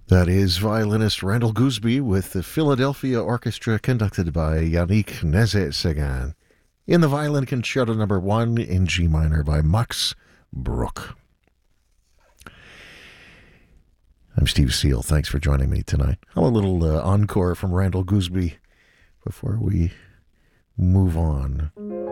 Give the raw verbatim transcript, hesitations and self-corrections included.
That is violinist Randall Gooseby with the Philadelphia Orchestra conducted by Yannick Nézet-Séguin in the Violin Concerto number one in G minor by Max Bruch. I'm Steve Seal. Thanks for joining me tonight. I'll a little uh, encore from Randall Gooseby before we move on.